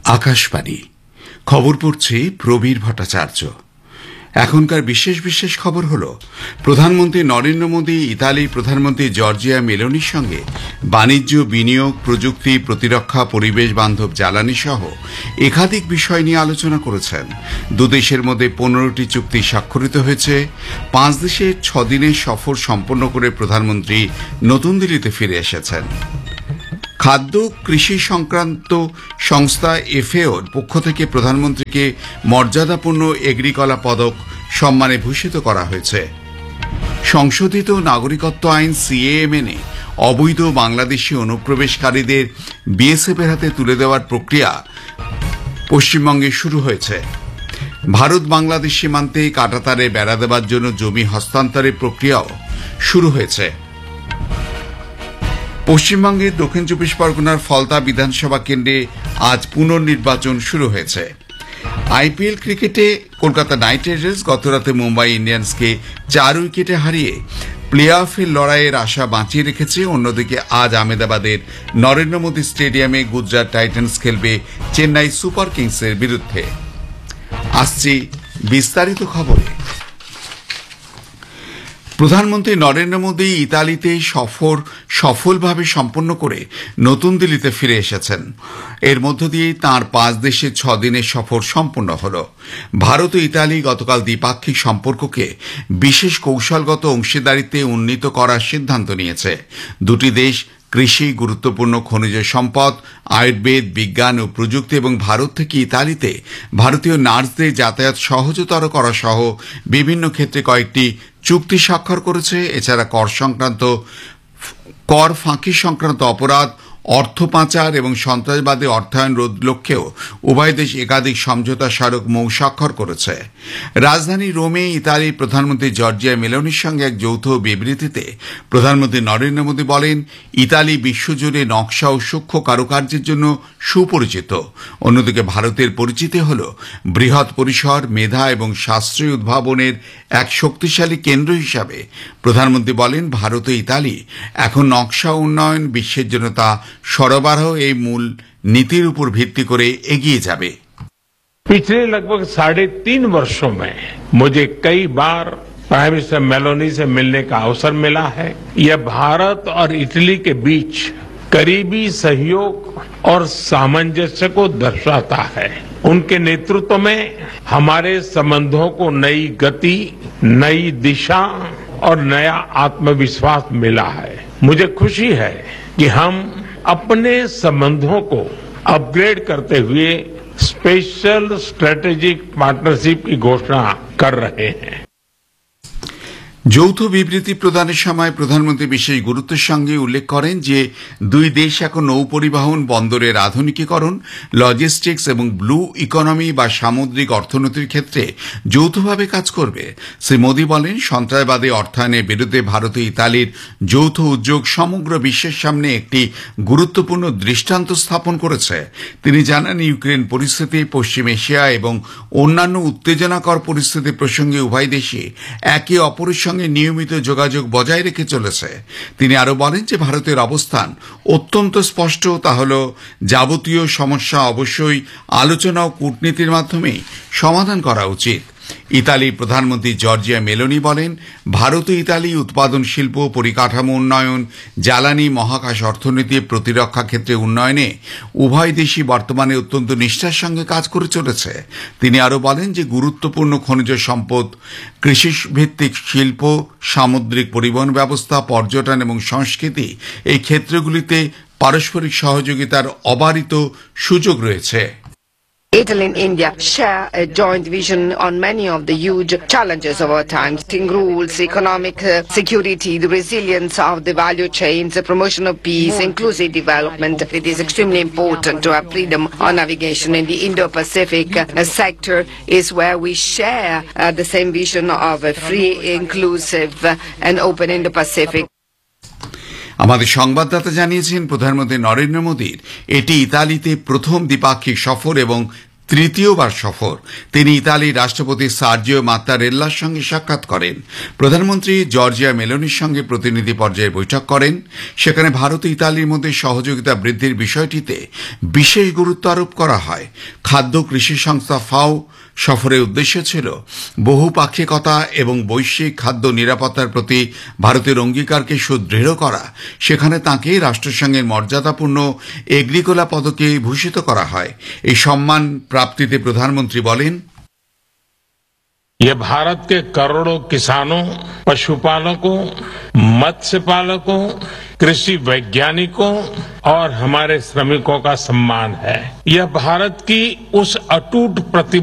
আকাশবাণী খবর পড়ছে প্রবীর ভট্টাচার্য। এখনকার বিশেষ বিশেষ খবর হল, প্রধানমন্ত্রী নরেন্দ্র মোদী ইতালির প্রধানমন্ত্রী জর্জিয়া মেলোনির সঙ্গে বাণিজ্য, বিনিয়োগ, প্রযুক্তি, প্রতিরক্ষা, পরিবেশ বান্ধব জ্বালানি সহ একাধিক বিষয় নিয়ে আলোচনা করেছেন। দুদেশের মধ্যে 15টি চুক্তি স্বাক্ষরিত হয়েছে। 5 দেশের 6 দিনের সফর সম্পন্ন করে প্রধানমন্ত্রী নতুন দিল্লিতে ফিরে এসেছেন। খাদ্য কৃষি সংক্রান্ত সংস্থা এফএওর পক্ষ থেকে প্রধানমন্ত্রীকে মর্যাদাপূর্ণ এগ্রিকলা পদক সম্মানে ভূষিত করা হয়েছে। সংশোধিত নাগরিকত্ব আইন সিএএ মেনে অবৈধ বাংলাদেশি অনুপ্রবেশকারীদের বিএসএফের হাতে তুলে দেওয়ার প্রক্রিয়া পশ্চিমবঙ্গে শুরু হয়েছে। ভারত বাংলাদেশ সীমান্তে কাঁটাতারে বেড়া দেওয়ার জন্য জমি হস্তান্তরের প্রক্রিয়াও শুরু হয়েছে। পশ্চিমবঙ্গের দক্ষিণ 24 পরগনার ফলতা বিধানসভা কেন্দ্রে আজ পুনর্নির্বাচন শুরু হয়েছে। আইপিএল ক্রিকেটে কলকাতা নাইট রাইডার্স গতরাতে মুম্বাই ইন্ডিয়ান্সকে 4 উইকেটে হারিয়ে প্লে অফের লড়াইয়ের আশা বাঁচিয়ে রেখেছে। অন্যদিকে আজ আহমেদাবাদের নরেন্দ্র মোদী স্টেডিয়ামে গুজরাট টাইটান্স খেলবে চেন্নাই সুপার কিংসের বিরুদ্ধে। আসছি বিস্তারিত খবরে। প্রধানমন্ত্রী নরেন্দ্র মোদী ইতালিতে সফর সফলভাবে সম্পন্ন করে নতুন দিল্লিতে ফিরে এসেছেন। এর মধ্য দিয়েই তাঁর 5 দেশের 6 দিনের সফর সম্পন্ন হল। ভারত ও ইতালি গতকাল দ্বিপাক্ষিক সম্পর্ককে বিশেষ কৌশলগত অংশীদারিত্বে উন্নীত করার সিদ্ধান্ত নিয়েছে। দুটি দেশ কৃষি, গুরুত্বপূর্ণ খনিজ সম্পদ, আয়ুর্বেদ, বিজ্ঞান ও প্রযুক্তি এবং ভারত থেকে ইতালিতে ভারতীয় নার্সদের যাতায়াত সহজতর করা সহ বিভিন্ন ক্ষেত্রে কয়েকটি চুক্তি স্বাক্ষর করেছে। এছাড়া কর ফাঁকি সংক্রান্ত অপরাধ, অর্থ পাচার এবং সন্ত্রাসবাদী অর্থায়ন রোধ লক্ষ্যেও উভয় দেশ একাধিক সমঝোতা স্মারক স্বাক্ষর করেছে। রাজধানী রোমে ইতালির প্রধানমন্ত্রী জর্জিয়া মেলোনির সঙ্গে এক যৌথ বিবৃতিতে প্রধানমন্ত্রী নরেন্দ্র মোদী বলেন, ইতালি বিশ্বজুড়ে নকশা ও সূক্ষ্ম কারুকার্যের জন্য সুপরিচিত। অন্যদিকে ভারতের পরিচিতি হল বৃহৎ পরিসর, মেধা এবং সাশ্রয়ী উদ্ভাবনের এক শক্তিশালী কেন্দ্র হিসাবে। প্রধানমন্ত্রী বলেন, ভারত ও ইতালি এখন নকশা উন্নয়ন, বিশ্বের জন্য তা সরবরাহ এই মূল নীতির উপর ভিত্তি করে এগিয়ে যাবে। पिछले लगभग 3.5 वर्षों में मुझे कई बार प्राइम मिनिस्टर मेलोनी से मिलने का अवसर मिला है। यह भारत और इटली के बीच करीबी सहयोग और सामंजस्य को दर्शाता है। उनके नेतृत्व में हमारे संबंधों को नई गति, नई दिशा और नया आत्मविश्वास मिला है। मुझे खुशी है कि हम अपने संबंधों को अपग्रेड करते हुए स्पेशल स्ट्रेटेजिक पार्टनरशिप की घोषणा कर रहे हैं। যৌথ বিবৃতি প্রদানের সময় প্রধানমন্ত্রী বিশেষ গুরুত্বের সঙ্গে উল্লেখ করেন যে দুই দেশ এখন নৌ পরিবহন, বন্দরের আধুনিকীকরণ, লজিস্টিক্স এবং ব্লু ইকোনমি বা সামুদ্রিক অর্থনীতির ক্ষেত্রে যৌথভাবে কাজ করবে। শ্রী মোদী বলেন, সন্ত্রাসবাদী অর্থায়নের বিরুদ্ধে ভারত ও ইতালির যৌথ উদ্যোগ সমগ্র বিশ্বের সামনে একটি গুরুত্বপূর্ণ দৃষ্টান্ত স্থাপন করেছে। তিনি জানান, ইউক্রেন পরিস্থিতি, পশ্চিম এশিয়া এবং অন্যান্য উত্তেজনাকর পরিস্থিতি প্রসঙ্গে উভয় দেশই একে অপরের সঙ্গে নিয়মিত যোগাযোগ বজায় রেখে চলেছে। তিনি আরো বলেন যে ভারতের অবস্থান অত্যন্ত স্পষ্ট, তা হল যাবতীয় সমস্যা অবশ্যই আলোচনা ও কূটনীতির মাধ্যমেই সমাধান করা উচিত। ইতালির প্রধানমন্ত্রী জর্জিয়া মেলোনি বলেন, ভারত ও ইতালি উৎপাদন শিল্প, পরিকাঠামো উন্নয়ন, জ্বালানি, মহাকাশ অর্থনীতি, প্রতিরক্ষা ক্ষেত্রে উন্নয়নে উভয় দেশই বর্তমানে অত্যন্ত নিষ্ঠার সঙ্গে কাজ করে চলেছে। তিনি আরো বলেন যে গুরুত্বপূর্ণ খনিজ সম্পদ, কৃষিভিত্তিক শিল্প, সামুদ্রিক পরিবহন ব্যবস্থা, পর্যটন এবং সংস্কৃতি এই ক্ষেত্রগুলিতে পারস্পরিক সহযোগিতার অবারিত সুযোগ রয়েছে। Italy and India share a joint vision on many of the huge challenges of our times, rules, economic security, the resilience of the value chains, the promotion of peace, inclusive development. It is extremely important to have freedom of navigation in the Indo-Pacific sector is where we share the same vision of a free, inclusive and open Indo-Pacific. আমাদের সংবাদদাতা জানিয়েছেন, প্রধানমন্ত্রী নরেন্দ্র মোদীর এটি ইতালিতে প্রথম দ্বিপাক্ষিক সফর এবং তৃতীয়বার সফর। তিনি ইতালির রাষ্ট্রপতি সার্জিও মাত্তারেল্লার সঙ্গে সাক্ষাৎ করেন। প্রধানমন্ত্রী জর্জিয়া মেলোনির সঙ্গে প্রতিনিধি পর্যায়ে বৈঠক করেন। সেখানে ভারত ও ইতালির মধ্যে সহযোগিতা বৃদ্ধির বিষয়টিতে বিশেষ গুরুত্ব আরোপ করা হয়। খাদ্য কৃষি সংস্থা ফাও সফরের উদ্দেশ্য ছিল বহুপাক্ষিকতা এবং বৈশ্বিক খাদ্য নিরাপত্তার প্রতি ভারতের অঙ্গীকারকে সুদৃঢ় করা। সেখানে তাঁকে রাষ্ট্রসংঘের মর্যাদাপূর্ণ এগ্রিকোলা পদকে ভূষিত করা হয়। এই সম্মান প্রাপ্তিতে প্রধানমন্ত্রী বলেন, ये भारत के करोड़ों किसानों, पशुपालकों, मत्स्य पालकों, कृषि वैज्ञानिकों और हमारे श्रमिकों का सम्मान है। यह भारत की उस अटूट प्रतिबद्धता